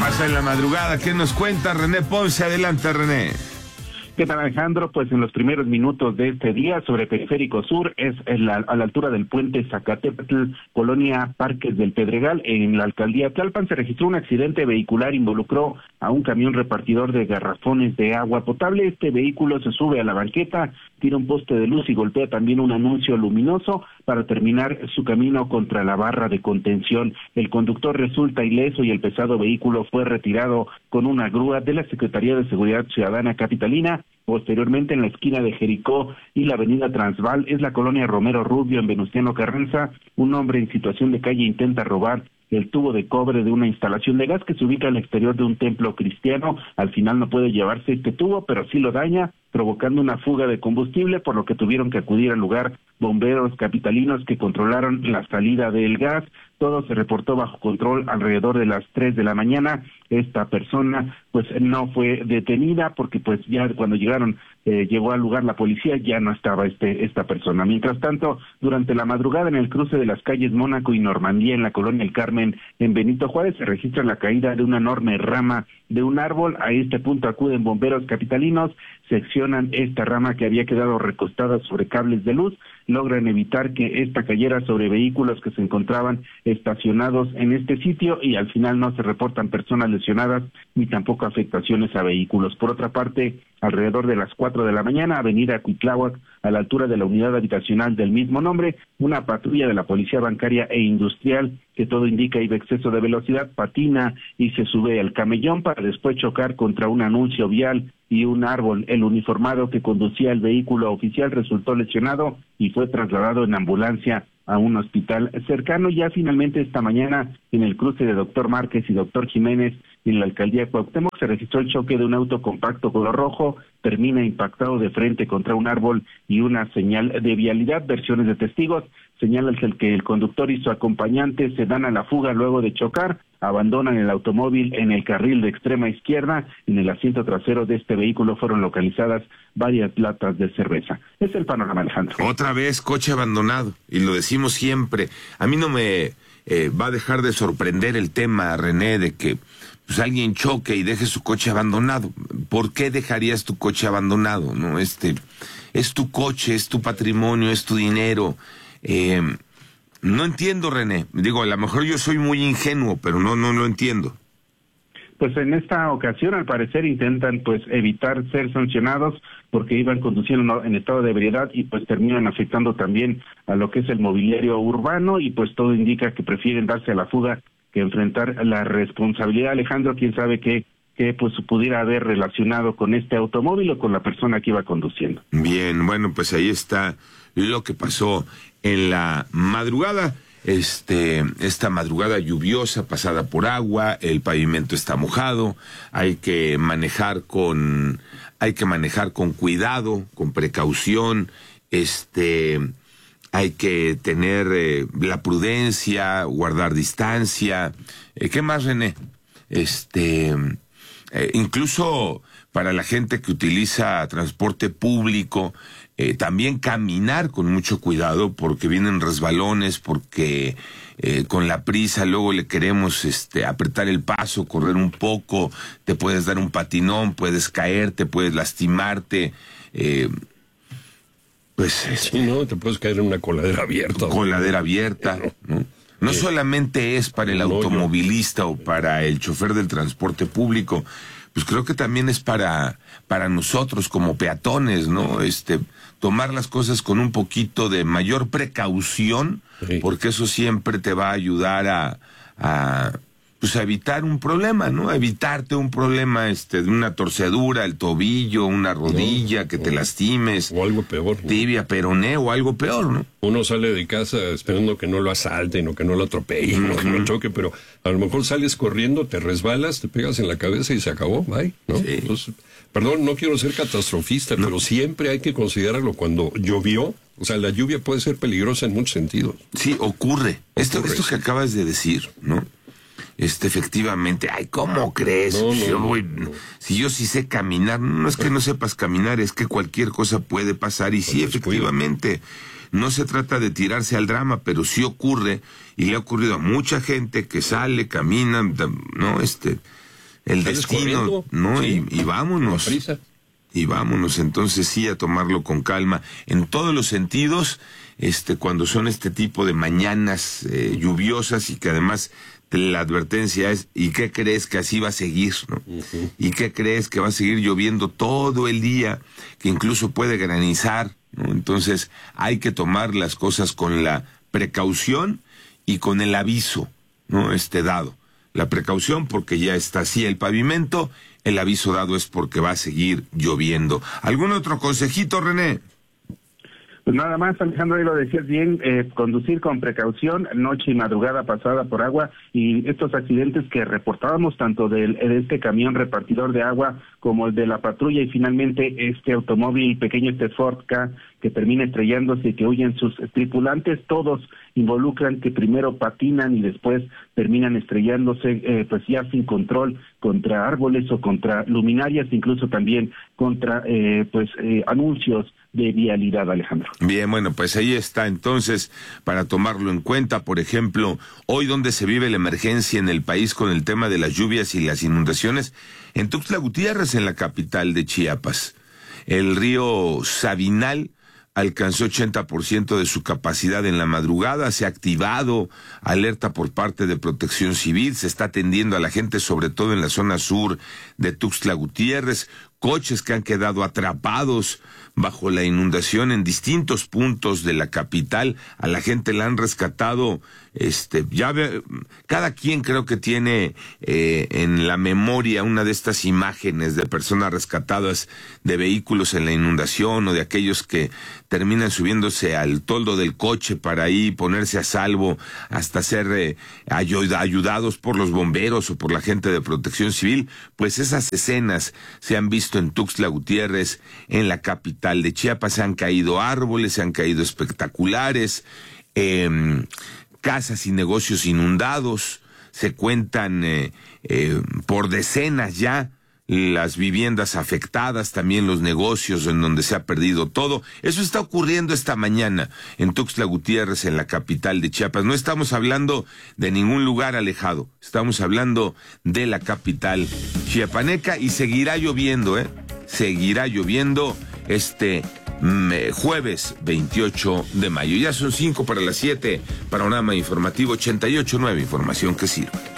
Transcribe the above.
pasa en la madrugada? ¿Qué nos cuenta René Ponce? Adelante, René. ¿Qué tal, Alejandro? Pues en los primeros minutos de este día, sobre Periférico Sur, a la altura del puente Zacatepetl, colonia Parques del Pedregal, en la alcaldía Tlalpan, se registró un accidente vehicular, involucró a un camión repartidor de garrafones de agua potable. Este vehículo se sube a la banqueta, tira un poste de luz y golpea también un anuncio luminoso para terminar su camino contra la barra de contención. El conductor resulta ileso y el pesado vehículo fue retirado con una grúa de la Secretaría de Seguridad Ciudadana Capitalina. Posteriormente, en la esquina de Jericó y la avenida Transvaal, es la colonia Romero Rubio, en Venustiano Carranza, un hombre en situación de calle intenta robar el tubo de cobre de una instalación de gas que se ubica al exterior de un templo cristiano. Al final no puede llevarse este tubo, pero sí lo daña, provocando una fuga de combustible, por lo que tuvieron que acudir al lugar bomberos capitalinos que controlaron la salida del gas. Todo se reportó bajo control alrededor de las 3 de la mañana. Esta persona pues no fue detenida porque pues ya cuando llegó al lugar la policía, ya no estaba esta persona. Mientras tanto, durante la madrugada en el cruce de las calles Mónaco y Normandía en la colonia El Carmen en Benito Juárez se registra la caída de una enorme rama de un árbol. A este punto acuden bomberos capitalinos, seccionan esta rama que había quedado recostada sobre cables de luz, logran evitar que esta cayera sobre vehículos que se encontraban estacionados en este sitio y al final no se reportan personas lesionadas ni tampoco afectaciones a vehículos. Por otra parte, alrededor de las 4 de la mañana, avenida Cuitláhuac, a la altura de la unidad habitacional del mismo nombre, una patrulla de la Policía Bancaria e Industrial, que todo indica iba exceso de velocidad, patina y se sube al camellón para después chocar contra un anuncio vial y un árbol. El uniformado que conducía el vehículo oficial resultó lesionado y fue trasladado en ambulancia a un hospital cercano. Ya finalmente esta mañana, en el cruce de Doctor Márquez y Doctor Jiménez, en la alcaldía de Cuauhtémoc, se registró el choque de un auto compacto color rojo, termina impactado de frente contra un árbol y una señal de vialidad. Versiones de testigos señalan que el conductor y su acompañante se dan a la fuga luego de chocar, abandonan el automóvil en el carril de extrema izquierda. En el asiento trasero de este vehículo fueron localizadas varias latas de cerveza. Es el panorama, Alejandro. Otra vez coche abandonado, y lo decimos siempre. A mí no me va a dejar de sorprender el tema, René, de que pues alguien choque y deje su coche abandonado. ¿Por qué dejarías tu coche abandonado? No, es tu coche, es tu patrimonio, es tu dinero. No entiendo, René. Digo, a lo mejor yo soy muy ingenuo, pero no lo entiendo. Pues en esta ocasión, al parecer, intentan pues evitar ser sancionados porque iban conduciendo en estado de ebriedad y pues terminan afectando también a lo que es el mobiliario urbano y pues todo indica que prefieren darse a la fuga que enfrentar la responsabilidad. Alejandro, quién sabe qué pues pudiera haber relacionado con este automóvil o con la persona que iba conduciendo. Bien, bueno, pues ahí está lo que pasó en la madrugada. Esta madrugada lluviosa, pasada por agua, el pavimento está mojado, hay que manejar con cuidado, con precaución, hay que tener la prudencia, guardar distancia. ¿Qué más, René? Incluso para la gente que utiliza transporte público, también caminar con mucho cuidado porque vienen resbalones, porque con la prisa luego le queremos apretar el paso, correr un poco, te puedes dar un patinón, puedes caerte, puedes lastimarte. Sí, ¿no? Te puedes caer en una coladera abierta. Coladera abierta, ¿no? No solamente es para el automovilista o para el chofer del transporte público, pues creo que también es para nosotros como peatones, ¿no? Tomar las cosas con un poquito de mayor precaución, sí, porque eso siempre te va a ayudar a evitar un problema, ¿no? Evitarte un problema, de una torcedura, el tobillo, una rodilla, que te lastimes. O algo peor, ¿no? Tibia, peroné o algo peor, ¿no? Uno sale de casa esperando que no lo asalten o que no lo atropellen o que no choque, pero a lo mejor sales corriendo, te resbalas, te pegas en la cabeza y se acabó, bye, ¿no? Sí. Entonces, perdón, no quiero ser catastrofista, pero siempre hay que considerarlo cuando llovió. O sea, la lluvia puede ser peligrosa en muchos sentidos. Sí, ocurre. Esto que acabas de decir, ¿no? Efectivamente, ay, ¿cómo crees? Si yo sí sé caminar, no es que no sepas caminar, es que cualquier cosa puede pasar, y sí, efectivamente, no se trata de tirarse al drama, pero sí ocurre, y le ha ocurrido a mucha gente que sale, camina, ¿no? el destino, ¿no? Sí, y vámonos. Y vámonos, entonces sí, a tomarlo con calma, en todos los sentidos, cuando son este tipo de mañanas lluviosas y que además la advertencia es, ¿y qué crees que así va a seguir, no? Uh-huh. ¿Y qué crees que va a seguir lloviendo todo el día, que incluso puede granizar, ¿no? Entonces hay que tomar las cosas con la precaución y con el aviso, ¿no? Dado. La precaución porque ya está así el pavimento, el aviso dado es porque va a seguir lloviendo. ¿Algún otro consejito, René? Pues nada más, Alejandro, ahí lo decías bien, conducir con precaución, noche y madrugada pasada por agua, y estos accidentes que reportábamos, tanto de este camión repartidor de agua como el de la patrulla, y finalmente este automóvil pequeño, Ford Ka, que termina estrellándose y que huyen sus tripulantes, todos involucran que primero patinan y después terminan estrellándose, pues ya sin control, contra árboles o contra luminarias, incluso también contra anuncios de vialidad, Alejandro. Bien, bueno, pues ahí está entonces para tomarlo en cuenta. Por ejemplo, hoy donde se vive la emergencia en el país con el tema de las lluvias y las inundaciones, en Tuxtla Gutiérrez, en la capital de Chiapas. El río Sabinal alcanzó 80% de su capacidad en la madrugada, se ha activado alerta por parte de Protección Civil, se está atendiendo a la gente, sobre todo en la zona sur de Tuxtla Gutiérrez, coches que han quedado atrapados bajo la inundación en distintos puntos de la capital, a la gente la han rescatado, cada quien creo que tiene en la memoria una de estas imágenes de personas rescatadas de vehículos en la inundación o de aquellos que terminan subiéndose al toldo del coche para ahí ponerse a salvo hasta ser ayudados por los bomberos o por la gente de Protección Civil. Pues esas escenas se han visto en Tuxtla Gutiérrez, en la capital de Chiapas. Se han caído árboles, se han caído espectaculares, casas y negocios inundados, se cuentan por decenas ya las viviendas afectadas, también los negocios en donde se ha perdido todo. Eso está ocurriendo esta mañana en Tuxtla Gutiérrez, en la capital de Chiapas. No estamos hablando de ningún lugar alejado, estamos hablando de la capital chiapaneca, y seguirá lloviendo, seguirá lloviendo jueves 28 de mayo. Ya son 5 para las 7, panorama informativo 88.9, información que sirve.